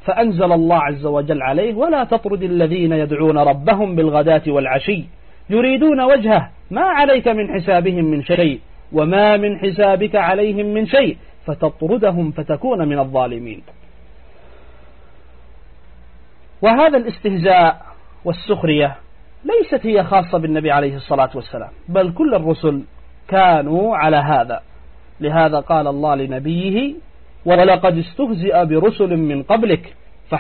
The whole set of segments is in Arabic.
فأنزل الله عز وجل عليه: ولا تطرد الذين يدعون ربهم بالغداة والعشي يريدون وجهه ما عليك من حسابهم من شيء وما من حسابك عليهم من شيء فتطردهم فتكون من الظالمين. وهذا الاستهزاء والسخرية ليست هي خاصة بالنبي عليه الصلاة والسلام، بل كل الرسل كانوا على هذا. لهذا قال الله لنبيه: ولقد استهزئ برسل من قبلك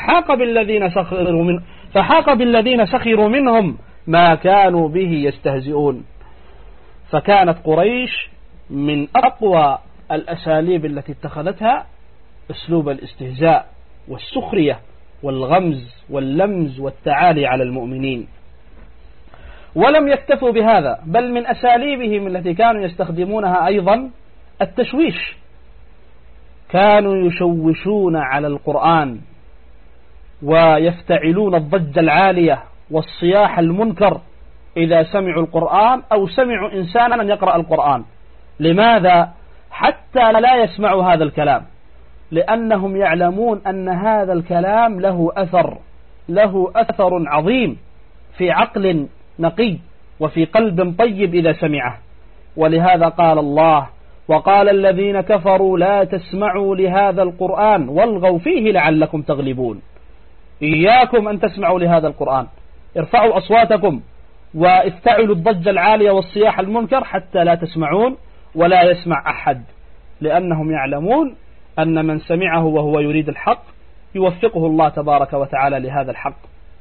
فحاق بالذين سخروا منهم ما كانوا به يستهزئون. فكانت قريش من أقوى الأساليب التي اتخذتها أسلوب الاستهزاء والسخرية والغمز واللمز والتعالي على المؤمنين. ولم يكتفوا بهذا، بل من أساليبهم التي كانوا يستخدمونها أيضا التشويش. كانوا يشوشون على القرآن ويفتعلون الضجة العالية والصياح المنكر إذا سمعوا القرآن أو سمعوا إنسانا يقرأ القرآن. لماذا؟ حتى لا يسمعوا هذا الكلام، لأنهم يعلمون أن هذا الكلام له أثر عظيم في عقل نقي وفي قلب طيب إذا سمعه. ولهذا قال الله: وقال الذين كفروا لا تسمعوا لهذا القرآن والغوا فيه لعلكم تغلبون. إياكم أن تسمعوا لهذا القرآن، ارفعوا أصواتكم وافتعلوا الضجة العالية والصياح المنكر حتى لا تسمعون ولا يسمع أحد، لأنهم يعلمون أن من سمعه وهو يريد الحق يوفقه الله تبارك وتعالى لهذا الحق.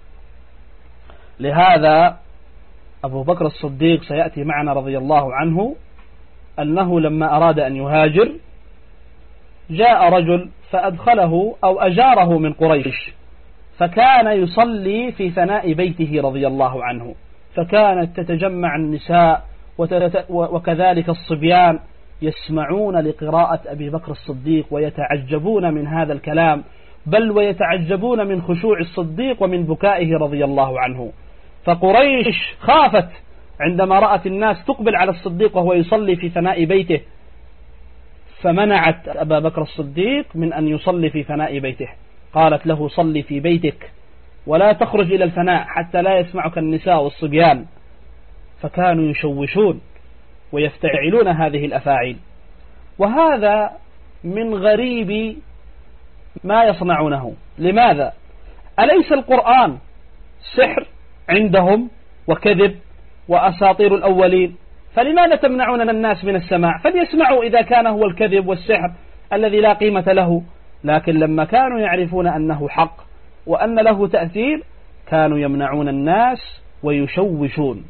لهذا أبو بكر الصديق سيأتي معنا رضي الله عنه أنه لما أراد أن يهاجر جاء رجل فأدخله أو أجاره من قريش، فكان يصلي في ثناء بيته رضي الله عنه، فكانت تتجمع النساء وكذلك الصبيان يسمعون لقراءة أبي بكر الصديق ويتعجبون من هذا الكلام، بل ويتعجبون من خشوع الصديق ومن بكائه رضي الله عنه. فقريش خافت عندما رأت الناس تقبل على الصديق وهو يصلي في ثناء بيته، فمنعت أبا بكر الصديق من أن يصلي في ثناء بيته، قالت له: صلي في بيتك ولا تخرج إلى الفناء حتى لا يسمعك النساء والصبيان. فكانوا يشوشون ويفتعلون هذه الأفاعيل، وهذا من غريب ما يصنعونه. لماذا؟ أليس القرآن سحر عندهم وكذب وأساطير الأولين؟ فلماذا تمنعون الناس من السماع؟ فليسمعوا إذا كان هو الكذب والسحر الذي لا قيمة له. لكن لما كانوا يعرفون أنه حق وأن له تأثير كانوا يمنعون الناس ويشوشون.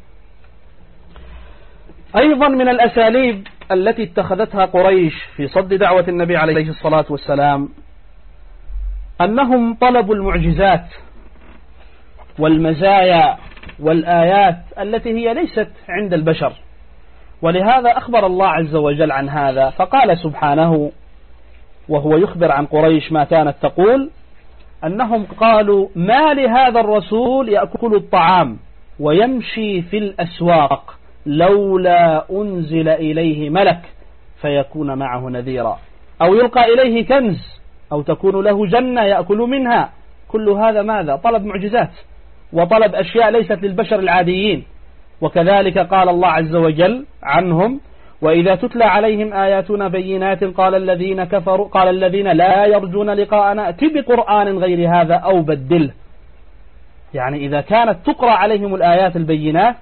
أيضا من الأساليب التي اتخذتها قريش في صد دعوة النبي عليه الصلاة والسلام أنهم طلبوا المعجزات والمزايا والآيات التي هي ليست عند البشر. ولهذا أخبر الله عز وجل عن هذا، فقال سبحانه وهو يخبر عن قريش ما كانت تقول: أنهم قالوا: ما لهذا الرسول يأكل الطعام ويمشي في الأسواق لولا أنزل إليه ملك فيكون معه نذيرا أو يلقى إليه كنز أو تكون له جنة يأكل منها. كل هذا ماذا؟ طلب معجزات وطلب أشياء ليست للبشر العاديين. وكذلك قال الله عز وجل عنهم: وإذا تتلى عليهم آياتنا بينات قال الذين لا يرجون لقاءنا ائت بقرآن غير هذا أو بدله. يعني إذا كانت تقرأ عليهم الآيات البينات،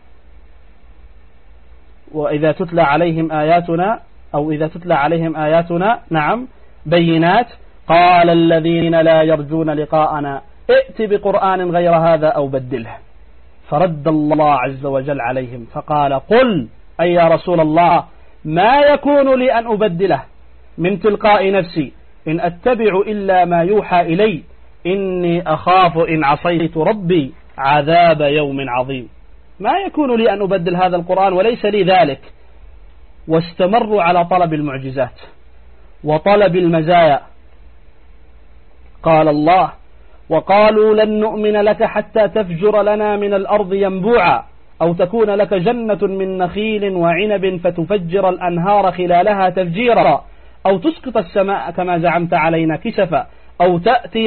وإذا تتلى عليهم آياتنا أو إذا تتلى عليهم آياتنا بينات قال الذين لا يرجون لقاءنا ائت بقرآن غير هذا أو بدله. فرد الله عز وجل عليهم فقال: قل أي يا رسول الله ما يكون لي أن أبدله من تلقاء نفسي إن أتبع إلا ما يوحى إلي إني أخاف إن عصيت ربي عذاب يوم عظيم. ما يكون لي أن أبدل هذا القرآن وليس لي ذلك. واستمروا على طلب المعجزات وطلب المزايا. قال الله: وقالوا لن نؤمن لك حتى تفجر لنا من الأرض ينبوعا أو تكون لك جنة من نخيل وعنب فتفجر الأنهار خلالها تفجيرا أو تسقط السماء كما زعمت علينا كسفا أو تأتي